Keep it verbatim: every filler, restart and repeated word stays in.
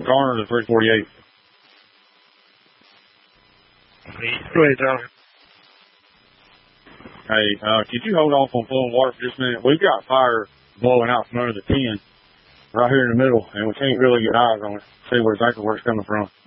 Garner to three forty-eight. Go ahead, Tyler. Hey, uh, could you hold off on flowing water for just a minute? We've got fire blowing out from under the ten right here in the middle, and we can't really get eyes on it, see where exactly where it's coming from.